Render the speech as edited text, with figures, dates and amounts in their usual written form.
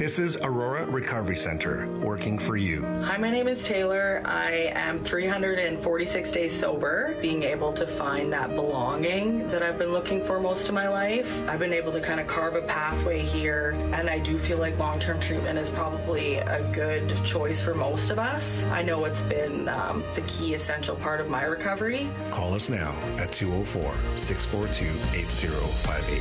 This is Aurora Recovery Center, working for you. Hi, my name is Taylor. I am 346 days sober, being able to find that belonging that I've been looking for most of my life. I've been able to kind of carve a pathway here, and I do feel like long-term treatment is probably a good choice for most of us. I know it's been the key essential part of my recovery. Call us now at 204-642-8058.